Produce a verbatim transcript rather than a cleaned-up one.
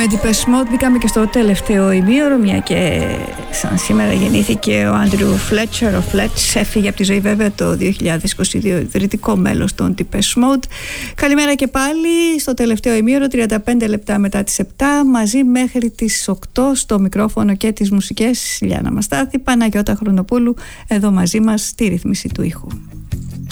Με Depeche Mode μπήκαμε και στο τελευταίο ημίωρο, μια και σαν σήμερα γεννήθηκε ο Άντριου Φλέτσερ. Ο Φλέτς έφυγε από τη ζωή βέβαια το δύο χιλιάδες είκοσι δύο, ιδρυτικό μέλος των Depeche Mode. Καλημέρα και πάλι στο τελευταίο ημίωρο, τριάντα πέντε λεπτά μετά τις επτά, μαζί μέχρι τις οκτώ στο μικρόφωνο και τις μουσικές Λιάννα Μαστάθη, Παναγιώτα Χρονοπούλου εδώ μαζί μας στη ρύθμιση του ήχου.